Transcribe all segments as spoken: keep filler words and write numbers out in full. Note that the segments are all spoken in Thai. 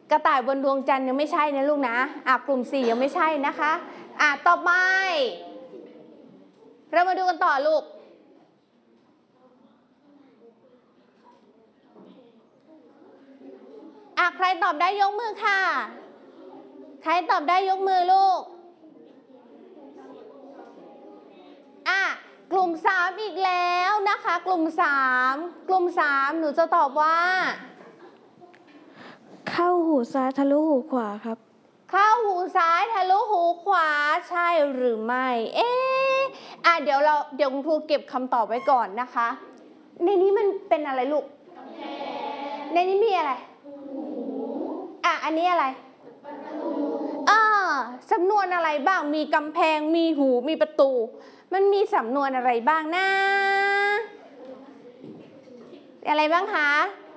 กระต่ายบนดวงจันทร์ยังไม่ใช่นะลูกนะอ่ะกลุ่มสี่ยังไม่ใช่นะคะอ่ะต่อไปเรามาดูกันต่อลูกอ่ะใครตอบได้ยกมือค่ะใครตอบได้ยกมือลูกอ่ะกลุ่มสามอีกแล้วนะคะกลุ่มสามกลุ่มสามหนูจะตอบว่าเข้าหูซ้ายทะลุหูขวาครับเข้าหูซ้ายทะลุหูขวาใช่หรือไม่เอ๊ะอ่ะเดี๋ยวเราเดี๋ยวคุณครูเก็บคำตอบไว้ก่อนนะคะในนี้มันเป็นอะไรลูกในนี้มีอะไรอ่ะอันนี้อะไรอ่าสำนวนอะไรบ้างมีกำแพงมีหูมีประตูมันมีสำนวนอะไรบ้างนะอะไรบ้างคะ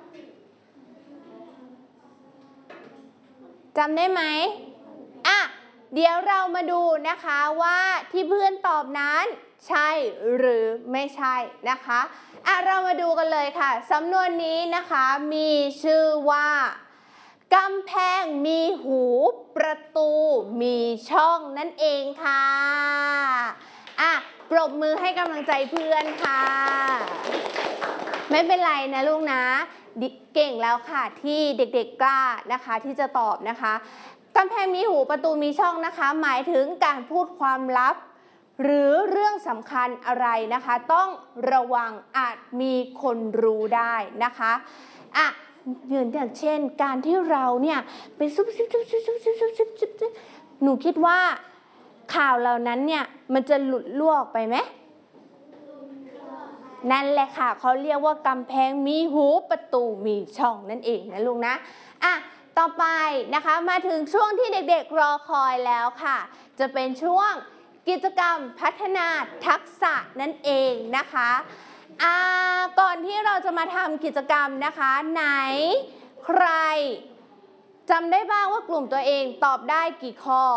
จำได้ไหมอ่ะเดี๋ยวเรามาดูนะคะว่าที่เพื่อนตอบนั้นใช่หรือไม่ใช่นะคะอ่ะเรามาดูกันเลยค่ะสำนวนนี้นะคะมีชื่อว่ากำแพงมีหูประตูมีช่องนั่นเองค่ะอ่ะปรบมือให้กำลังใจเพื่อนค่ะไม่เป็นไรนะลูกนะเก่งแล้วค่ะที่เด็กๆกล้านะคะที่จะตอบนะคะกำแพงมีหูประตูมีช่องนะคะหมายถึงการพูดความลับหรือเรื่องสำคัญอะไรนะคะต้องระวังอาจมีคนรู้ได้นะคะอ่ะอย่างเช่นการที่เราเนี่ยไปซุบซิบซุบซิบซุบซิบซุบซิบซุบซิบหนูคิดว่าข่าวเหล่านั้นเนี่ยมันจะหลุดล่วงไปไหมนั่นแหละค่ะเขาเรียกว่ากำแพงมีหูประตูมีช่องนั่นเองนะลุงนะอ่ะต่อไปนะคะมาถึงช่วงที่เด็กๆรอคอยแล้วค่ะจะเป็นช่วงกิจกรรมพัฒนาทักษะนั่นเองนะคะอ่าก่อนที่เราจะมาทำกิจกรรมนะคะไหนใครจำได้บ้างว่ากลุ่มตัวเองตอบได้กี่ข้อ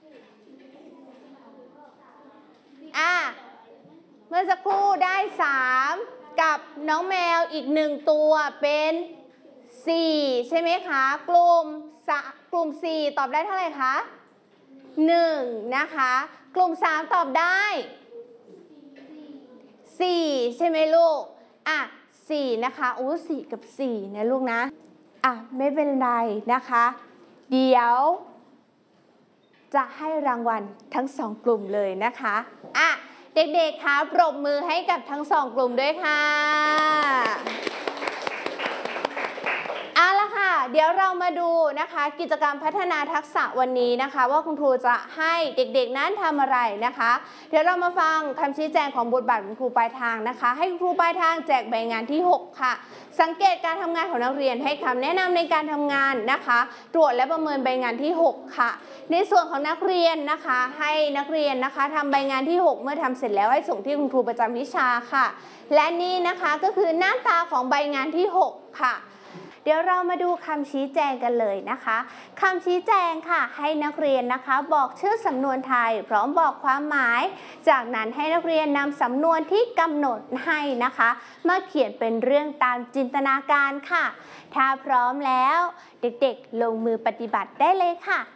อ่ะเมื่อสักครู่ได้สามกับน้องแมวอีกหนึ่งตัวเป็นสี่ใช่ไหมคะกลุ่มกลุ่มสี่ตอบได้เท่าไหร่คะหนึ่งนะคะกลุ่มสามตอบได้สี่ใช่ไหมลูกอ่ะสี่นะคะโอ้สี่กับสี่นะลูกนะอ่ะไม่เป็นไรนะคะเดี๋ยวจะให้รางวัลทั้งสองกลุ่มเลยนะคะอ่ะเด็กๆคะปรบมือให้กับทั้งสองกลุ่มด้วยค่ะเอาละค่ะเดี๋ยวเรามาดูนะคะกิจกรรมพัฒนาทักษะวันนี้นะคะว่าคุณครูจะให้เด็กๆนั้นทำอะไรนะคะเดี๋ยวเรามาฟังคำชี้แจงของบทบาทคุณครูปลายทางนะคะให้คุณครูปลายทางแจกใบงานที่หกค่ะสังเกตการทำงานของนักเรียนให้คำแนะนำในการทำงานนะคะตรวจและประเมินใบงานที่หกค่ะในส่วนของนักเรียนนะคะให้นักเรียนนะคะทำใบงานที่หกเมื่อทำเสร็จแล้วให้ส่งที่คุณครูประจำวิชาค่ะและนี่นะคะก็คือหน้าตาของใบงานที่หกค่ะเดี๋ยวเรามาดูคำชี้แจงกันเลยนะคะคำชี้แจงค่ะให้นักเรียนนะคะบอกชื่อสำนวนไทยพร้อมบอกความหมายจากนั้นให้นักเรียนนำสำนวนที่กำหนดให้นะคะมาเขียนเป็นเรื่องตามจินตนาการค่ะถ้าพร้อมแล้วเด็กๆลงมือปฏิบัติได้เลยค่ะ